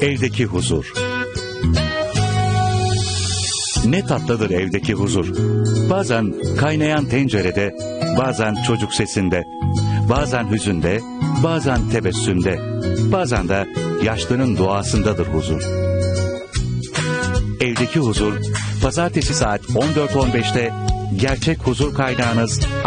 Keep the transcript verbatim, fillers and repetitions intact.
Evdeki huzur. Ne tatlıdır evdeki huzur. Bazen kaynayan tencerede, bazen çocuk sesinde, bazen hüzünde, bazen tebessümde, bazen de yaşlının duasındadır huzur. Evdeki huzur, pazartesi saat on dört on beşte gerçek huzur kaynağınız